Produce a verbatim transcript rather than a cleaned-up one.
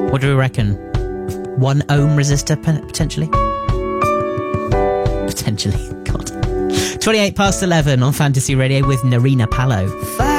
What do we reckon? One ohm resistor, potentially? Potentially. God. twenty-eight past eleven on Fantasy Radio with Narina Palo.